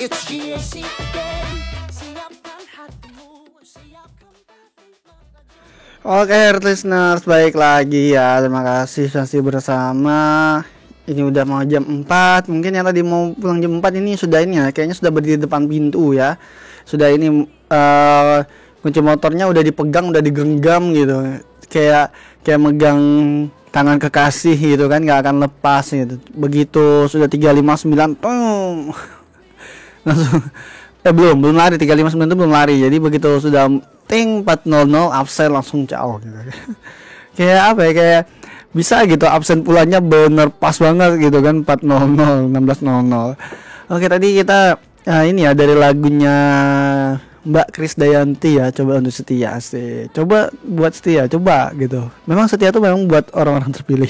Oke, listeners, baik lagi ya. Terima kasih masih bersama. Ini udah mau jam 4. Mungkin yang tadi mau pulang jam 4 ini sudah ini ya. Kayaknya sudah berdiri depan pintu ya. Sudah ini kunci motornya udah dipegang, udah digenggam gitu. Kayak megang tangan kekasih gitu kan, nggak akan lepas gitu. Begitu sudah 359, pum. Langsung belum lari, 359 itu belum lari. Jadi begitu sudah ting 400 absen langsung jauh gitu. Kayak apa ya, kayak bisa gitu absen pulangnya bener pas banget gitu kan, 400 1600. Oke, tadi kita ini ya dari lagunya Mbak Krisdayanti ya, coba untuk setia sih. Coba buat setia, coba gitu. Memang setia tuh memang buat orang-orang terpilih.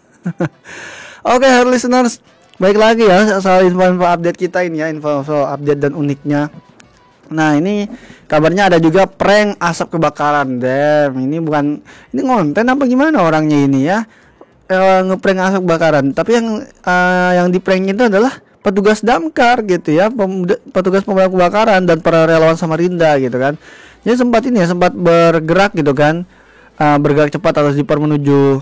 Oke, listeners, baik lagi ya soal info-info update kita ini ya, info update dan uniknya. Nah, ini kabarnya ada juga prank asap kebakaran. Ini konten apa gimana orangnya ini ya? Ngeprank asap kebakaran. Tapi yang di prank itu adalah petugas damkar gitu ya, petugas pemadam kebakaran dan para relawan Samarinda gitu kan. Jadi sempat bergerak gitu kan. Bergerak cepat atau zipper menuju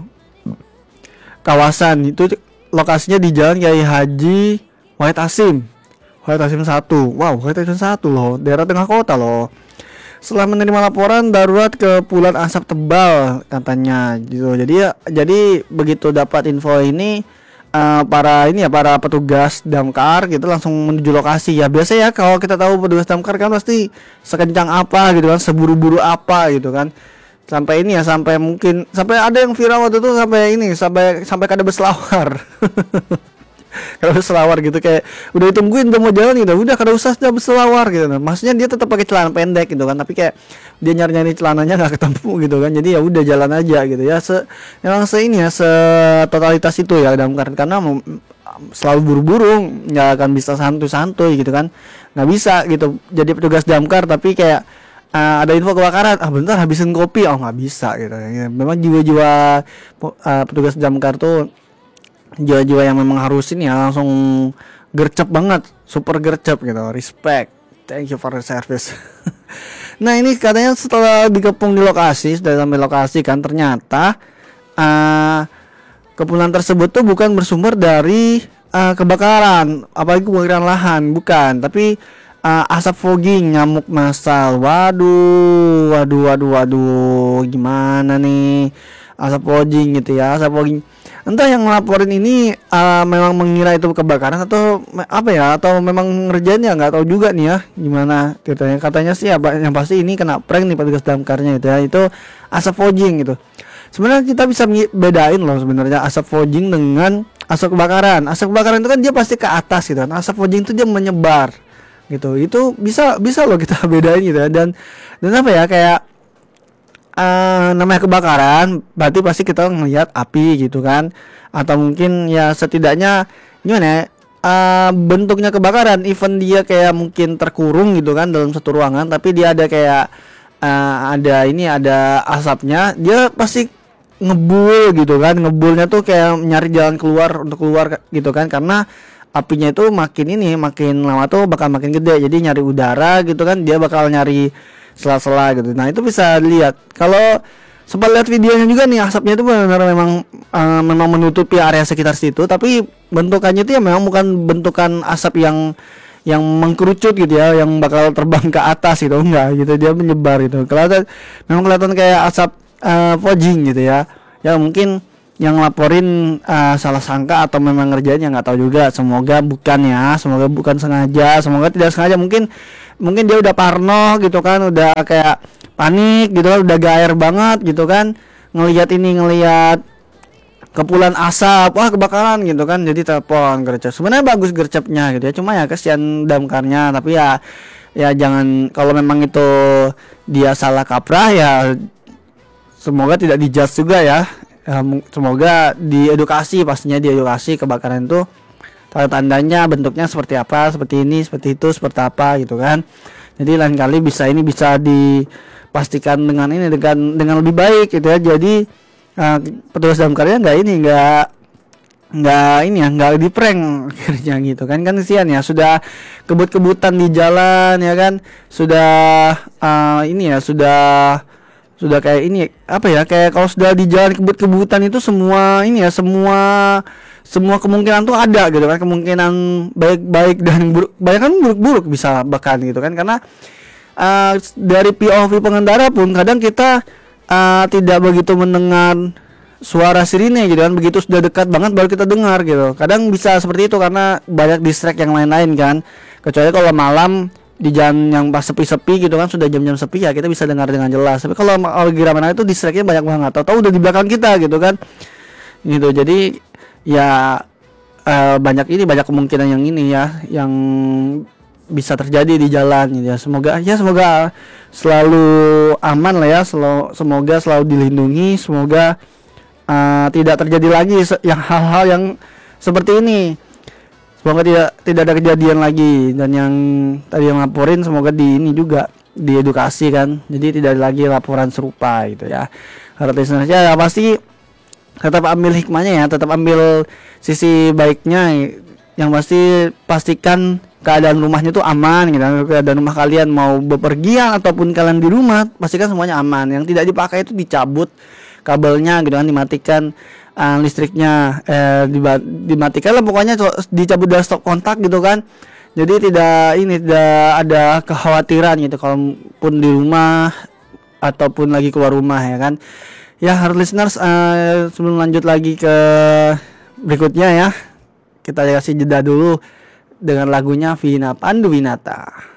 kawasan. Itu lokasinya di Jalan Kiai Haji Wahid Hasim 1. Wow, Wahid Hasim 1 loh, daerah tengah kota loh. Setelah menerima laporan darurat kepulan asap tebal katanya gitu. Jadi begitu dapat info ini para petugas damkar gitu langsung menuju lokasi. Ya biasa ya, kalau kita tahu petugas damkar kan pasti sekencang apa gitu kan, seburu-buru apa gitu kan. Sampai ada yang viral waktu itu sampai kada berselawar. Kalau berselawar gitu, kayak udah ditungguin udah mau jalan gitu, udah kada usah berselawar gitu. Nah, maksudnya dia tetap pakai celana pendek gitu kan, tapi kayak dia nyari celananya nggak ketemu gitu kan. Jadi ya udah jalan aja gitu ya. Totalitas itu ya karena selalu buru-buru, nggak akan bisa santuy gitu kan, nggak bisa gitu. Jadi petugas damkar tapi kayak ada info kebakaran, bentar habisin kopi, nggak bisa gitu. Ya, memang jiwa-jiwa petugas damkar tuh jiwa-jiwa yang memang harus ini ya, langsung gercep banget, super gercep gitu, respect, thank you for the service. Nah, ini katanya setelah dikepung di lokasi, sudah sampai lokasi kan, ternyata kepulan tersebut tuh bukan bersumber dari kebakaran, apalagi kebakaran lahan, bukan, tapi asap fogging nyamuk massal. Waduh, gimana nih asap fogging gitu ya, asap fogging. Entah yang ngelaporin ini memang mengira itu kebakaran atau apa ya, atau memang ngerjainnya nggak tahu juga nih ya gimana ceritanya. Katanya sih yang pasti ini kena prank nih petugas damkarnya gitu ya, itu asap fogging gitu. Sebenarnya kita bisa bedain loh sebenarnya asap fogging dengan asap kebakaran. Asap kebakaran itu kan dia pasti ke atas gitu kan, asap fogging itu dia menyebar gitu. Itu bisa loh kita bedain gitu ya. Dan apa ya, kayak namanya kebakaran berarti pasti kita ngelihat api gitu kan, atau mungkin ya setidaknya gimana ya, bentuknya kebakaran, even dia kayak mungkin terkurung gitu kan dalam satu ruangan, tapi dia ada kayak ada asapnya, dia pasti ngebul gitu kan. Ngebulnya tuh kayak nyari jalan untuk keluar gitu kan, karena apinya itu makin lama tuh bakal makin gede, jadi nyari udara gitu kan, dia bakal nyari sela-sela gitu. Nah, itu bisa dilihat. Kalau sempat lihat videonya juga nih, asapnya itu benar-benar memang menutupi area sekitar situ, tapi bentukannya itu ya memang bukan bentukan asap yang mengkerucut gitu ya, yang bakal terbang ke atas gitu, enggak gitu, dia menyebar gitu. Kelihatan kayak asap fogging gitu ya. Ya mungkin yang laporin salah sangka atau memang ngerjainnya nggak tahu juga. Semoga bukan sengaja, semoga tidak sengaja. Mungkin dia udah parno gitu kan, udah kayak panik gitu kan, udah gair banget gitu kan, ngelihat kepulan asap, wah kebakaran gitu kan, jadi telepon gercep. Sebenarnya bagus gercepnya gitu ya, cuma ya kesian damkarnya. Tapi ya jangan, kalau memang itu dia salah kaprah ya semoga tidak dijudge juga ya. Semoga pastinya diedukasi kebakaran itu tanda-tandanya, bentuknya seperti apa, seperti ini, seperti itu, seperti apa gitu kan. Jadi lain kali bisa dipastikan dengan lebih baik gitu ya. Jadi petugas damkarnya nggak ini ya, nggak di prank akhirnya gitu kan kesian ya, sudah kebut-kebutan di jalan ya kan, sudah ini ya, sudah kayak ini apa ya, kayak kalau sudah di jalan kebut-kebutan itu semua ini ya, semua kemungkinan tuh ada gitu kan, kemungkinan baik-baik dan buruk, banyak kan buruk-buruk bisa bahkan gitu kan, karena dari POV pengendara pun kadang kita tidak begitu mendengar suara sirine gitu kan, begitu sudah dekat banget baru kita dengar gitu. Kadang bisa seperti itu karena banyak distract yang lain-lain kan. Kecuali kalau malam di jalan yang pas sepi-sepi gitu kan, sudah jam-jam sepi ya kita bisa dengar dengan jelas. Tapi kalau lagi ramai itu distractnya banyak banget. Tahu-tahu udah di belakang kita gitu kan. Gitu. Jadi ya banyak kemungkinan yang ini ya, yang bisa terjadi di jalan gitu ya. Semoga selalu aman lah ya, semoga selalu dilindungi, semoga tidak terjadi lagi yang hal-hal yang seperti ini. Semoga tidak ada kejadian lagi, dan yang tadi yang laporin semoga di ini juga diedukasi kan. Jadi tidak lagi laporan serupa gitu ya. Harap listenersnya ya pasti tetap ambil hikmahnya ya, tetap ambil sisi baiknya. Yang pasti pastikan keadaan rumahnya tuh aman gitu. Keadaan rumah kalian mau bepergian ataupun kalian di rumah, pastikan semuanya aman. Yang tidak dipakai itu dicabut kabelnya gitu kan, dimatikan listriknya, dimatikan lah pokoknya, dicabut dari stop kontak gitu kan. Jadi tidak ada kekhawatiran gitu kalaupun di rumah ataupun lagi keluar rumah ya kan. Ya hard listeners, sebelum lanjut lagi ke berikutnya ya, kita kasih jeda dulu dengan lagunya Vina Panduwinata.